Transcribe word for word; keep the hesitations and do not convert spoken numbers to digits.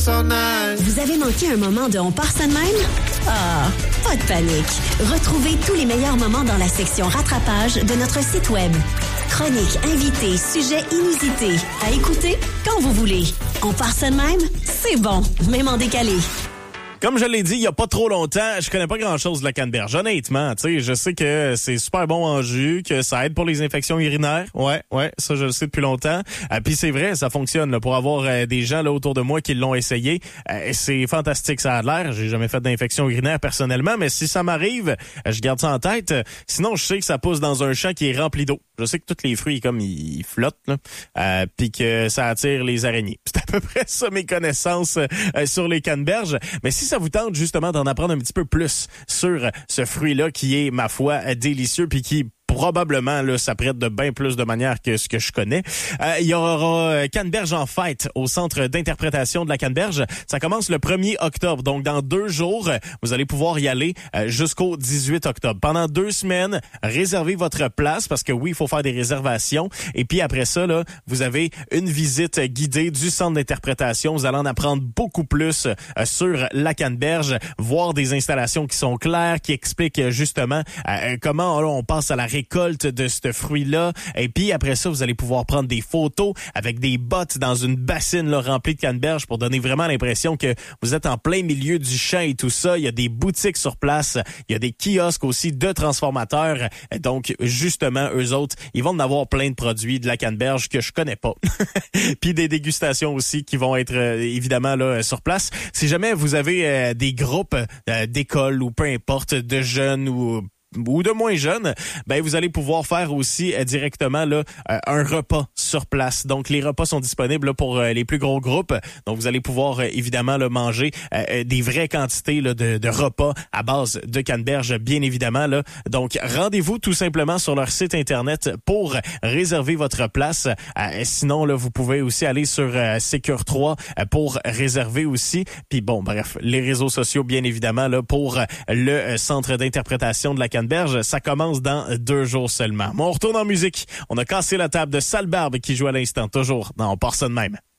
so nice. Vous avez manqué un moment de On part ça de même? Ah, pas de panique. Retrouvez tous les meilleurs moments dans la section rattrapage de notre site web. Chroniques, invités, sujets inusités. À écouter quand vous voulez. On part ça de même? C'est bon, même en décalé. Comme je l'ai dit il y a pas trop longtemps, je connais pas grand-chose de la canneberge. Honnêtement, tu sais, je sais que c'est super bon en jus, que ça aide pour les infections urinaires. Ouais, ouais, ça je le sais depuis longtemps. Euh, Puis c'est vrai, ça fonctionne là, pour avoir euh, des gens là autour de moi qui l'ont essayé. Euh, c'est fantastique, ça a l'air. J'ai jamais fait d'infection urinaire personnellement, mais si ça m'arrive, euh, je garde ça en tête. Euh, sinon, je sais que ça pousse dans un champ qui est rempli d'eau. Je sais que tous les fruits comme ils, ils flottent là, euh, puis que ça attire les araignées. C'est à peu près ça mes connaissances euh, sur les canneberges. Mais si ça vous tente justement d'en apprendre un petit peu plus sur ce fruit-là qui est, ma foi, délicieux puis qui probablement là s'apprête de bien plus de manière que ce que je connais. Euh, il y aura Canneberge en fête au centre d'interprétation de la Canneberge. Ça commence le premier octobre, donc dans deux jours, vous allez pouvoir y aller euh, jusqu'au dix-huit octobre. Pendant deux semaines, réservez votre place parce que oui, il faut faire des réservations. Et puis après ça, là, vous avez une visite guidée du centre d'interprétation. Vous allez en apprendre beaucoup plus euh, sur la Canneberge, voir des installations qui sont claires, qui expliquent justement euh, comment là, on passe à la récolte de ce fruit-là. Et puis après ça, vous allez pouvoir prendre des photos avec des bottes dans une bassine là, remplie de canneberge pour donner vraiment l'impression que vous êtes en plein milieu du champ et tout ça. Il y a des boutiques sur place. Il y a des kiosques aussi de transformateurs. Donc, justement, eux autres, ils vont en avoir plein de produits de la canneberge que je connais pas. Puis des dégustations aussi qui vont être euh, évidemment là sur place. Si jamais vous avez euh, des groupes euh, d'école ou peu importe, de jeunes ou ou de moins jeunes, ben vous allez pouvoir faire aussi euh, directement là euh, un repas sur place. Donc les repas sont disponibles là, pour euh, les plus gros groupes. Donc vous allez pouvoir euh, évidemment là, manger euh, des vraies quantités là, de, de repas à base de canneberge, bien évidemment là. Donc rendez-vous tout simplement sur leur site internet pour réserver votre place. Euh, sinon là vous pouvez aussi aller sur euh, Sécure trois euh, pour réserver aussi. Puis bon bref, les réseaux sociaux bien évidemment là pour euh, le euh, centre d'interprétation de la canneberge. Ça commence dans deux jours seulement. Mais on retourne en musique. On a cassé la table de Sale Barbe qui joue à l'instant, toujours dans On part ça de même.